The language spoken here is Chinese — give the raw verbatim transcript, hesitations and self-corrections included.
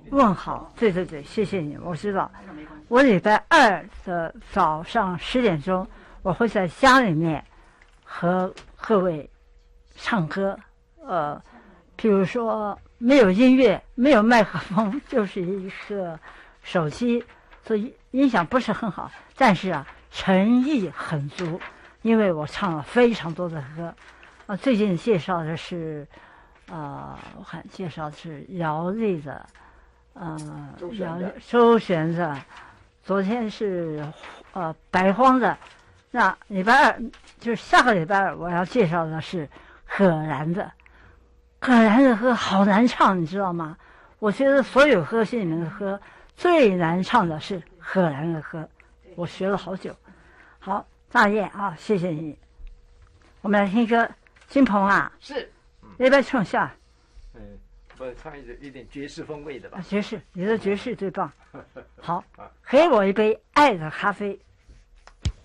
问好。对对对，谢谢你，我知道。我礼拜二的早上十点钟，我会在家里面和各位唱歌。呃，比如说没有音乐，没有麦克风，就是一个手机，所以音响不是很好，但是啊，诚意很足，因为我唱了非常多的歌。啊，最近介绍的是，呃，我看介绍的是姚丽的，呃，姚周璇的，昨天是呃白荒的，那礼拜二就是下个礼拜二我要介绍的是葛兰的，葛兰的歌好难唱，你知道吗？我觉得所有歌星里面的歌最难唱的是葛兰的歌，我学了好久。好，大雁啊，谢谢你。我们来听歌。金鹏啊， 是， 要不要唱下？ 嗯，我唱一点一点爵士风味的吧。 爵士，你的爵士最棒。好，给我一杯爱的咖啡。